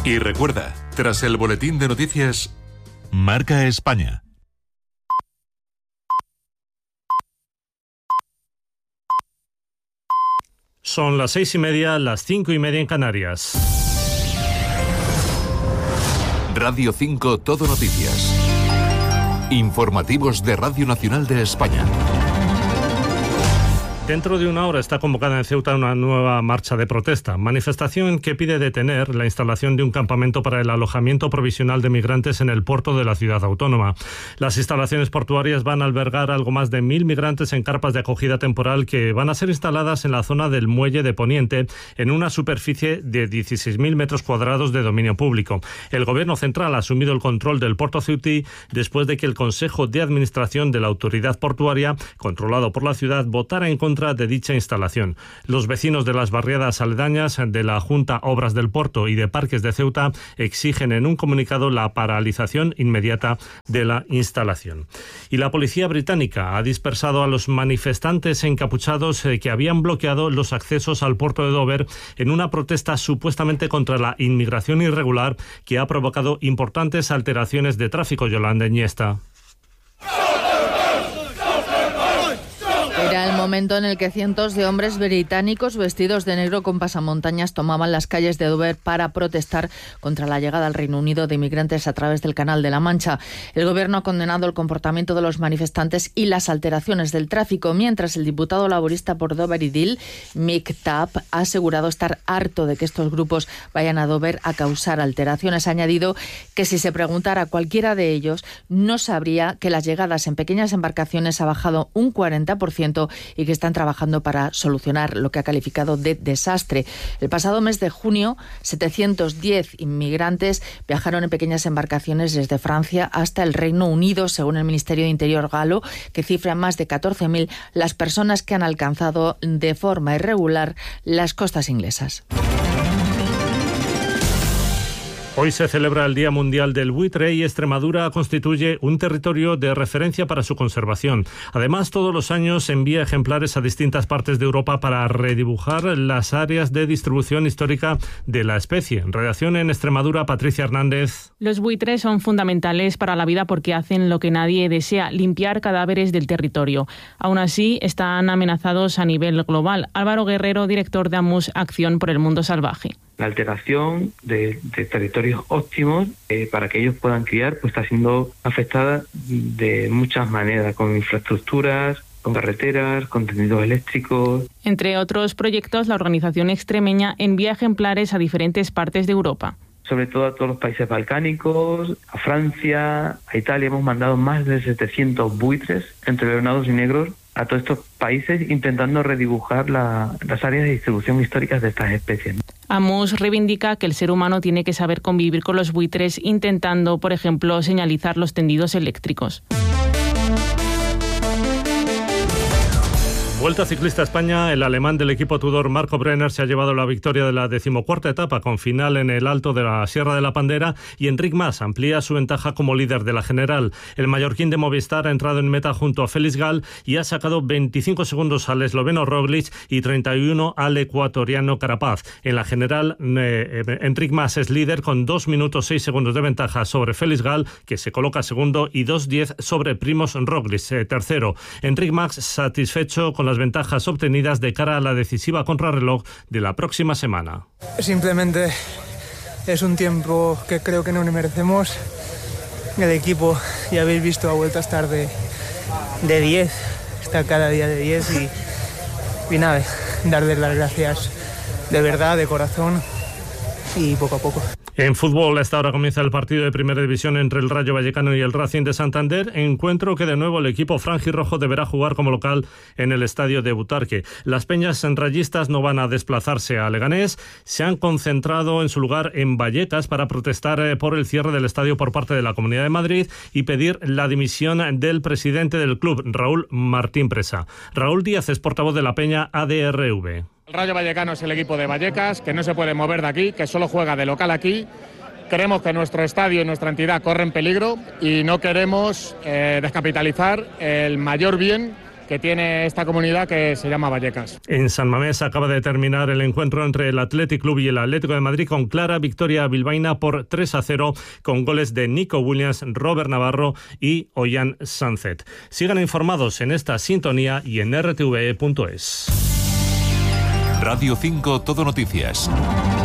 Y recuerda, tras el boletín de noticias, Marca España. Son las 6:30, las 5:30 en Canarias. Radio 5 Todo Noticias. Informativos de Radio Nacional de España. Dentro de una hora está convocada en Ceuta una nueva marcha de protesta, manifestación que pide detener la instalación de un campamento para el alojamiento provisional de migrantes en el puerto de la ciudad autónoma. Las instalaciones portuarias van a albergar algo más de 1.000 migrantes en carpas de acogida temporal que van a ser instaladas en la zona del muelle de Poniente en una superficie de 16.000 metros cuadrados de dominio público. El gobierno central ha asumido el control del puerto ceutí después de que el Consejo de Administración de la Autoridad Portuaria, controlado por la ciudad, votara en contra de dicha instalación. Los vecinos de las barriadas aledañas de la Junta Obras del Puerto y de Parques de Ceuta exigen en un comunicado la paralización inmediata de la instalación. Y la policía británica ha dispersado a los manifestantes encapuchados que habían bloqueado los accesos al puerto de Dover en una protesta supuestamente contra la inmigración irregular que ha provocado importantes alteraciones de tráfico. Yolanda Iniesta. Era el momento en el que cientos de hombres británicos vestidos de negro con pasamontañas tomaban las calles de Dover para protestar contra la llegada al Reino Unido de inmigrantes a través del Canal de la Mancha. El gobierno ha condenado el comportamiento de los manifestantes y las alteraciones del tráfico, mientras el diputado laborista por Dover y Deal, Mick Tapp, ha asegurado estar harto de que estos grupos vayan a Dover a causar alteraciones. Ha añadido que si se preguntara a cualquiera de ellos, no sabría que las llegadas en pequeñas embarcaciones ha bajado un 40% y que están trabajando para solucionar lo que ha calificado de desastre. El pasado mes de junio, 710 inmigrantes viajaron en pequeñas embarcaciones desde Francia hasta el Reino Unido, según el Ministerio de Interior galo, que cifra en más de 14.000 las personas que han alcanzado de forma irregular las costas inglesas. Hoy se celebra el Día Mundial del Buitre y Extremadura constituye un territorio de referencia para su conservación. Además, todos los años envía ejemplares a distintas partes de Europa para redibujar las áreas de distribución histórica de la especie. En redacción en Extremadura, Patricia Hernández. Los buitres son fundamentales para la vida porque hacen lo que nadie desea, limpiar cadáveres del territorio. Aún así, están amenazados a nivel global. Álvaro Guerrero, director de AMUS, Acción por el Mundo Salvaje. La alteración de territorios óptimos para que ellos puedan criar pues está siendo afectada de muchas maneras, con infraestructuras, con carreteras, con tendidos eléctricos. Entre otros proyectos, la organización extremeña envía ejemplares a diferentes partes de Europa. Sobre todo a todos los países balcánicos, a Francia, a Italia. Hemos mandado más de 700 buitres entre leonados y negros a todos estos países intentando redibujar las áreas de distribución históricas de estas especies. AMUS reivindica que el ser humano tiene que saber convivir con los buitres intentando, por ejemplo, señalizar los tendidos eléctricos. Vuelta ciclista a España, el alemán del equipo Tudor Marco Brenner se ha llevado la victoria de la 14ª etapa con final en el Alto de la Sierra de la Pandera y Enric Mas amplía su ventaja como líder de la general. El mallorquín de Movistar ha entrado en meta junto a Félix Gal y ha sacado 25 segundos al esloveno Roglic y 31 al ecuatoriano Carapaz. En la general, Enric Mas es líder con 2 minutos 6 segundos de ventaja sobre Félix Gal, que se coloca segundo, y 2:10 sobre Primož Roglic, tercero. Enric Mas satisfecho con las ventajas obtenidas de cara a la decisiva contrarreloj de la próxima semana. Simplemente es un tiempo que creo que no merecemos. El equipo, ya habéis visto, ha vuelto a estar de 10, está cada día de 10 y nada, darles las gracias de verdad, de corazón y poco a poco. En fútbol, a esta hora comienza el partido de Primera División entre el Rayo Vallecano y el Racing de Santander, encuentro que de nuevo el equipo franjirrojo deberá jugar como local en el estadio de Butarque. Las peñas rayistas no van a desplazarse a Leganés, se han concentrado en su lugar en Vallecas para protestar por el cierre del estadio por parte de la Comunidad de Madrid y pedir la dimisión del presidente del club, Raúl Martín Presa. Raúl Díaz es portavoz de la peña ADRV. El Rayo Vallecano es el equipo de Vallecas, que no se puede mover de aquí, que solo juega de local aquí. Creemos que nuestro estadio y nuestra entidad corren peligro y no queremos descapitalizar el mayor bien que tiene esta comunidad que se llama Vallecas. En San Mamés acaba de terminar el encuentro entre el Athletic Club y el Atlético de Madrid con clara victoria bilbaína por 3-0 con goles de Nico Williams, Robert Navarro y Ollán Sánchez. Sigan informados en esta sintonía y en rtve.es. Radio 5 Todo Noticias.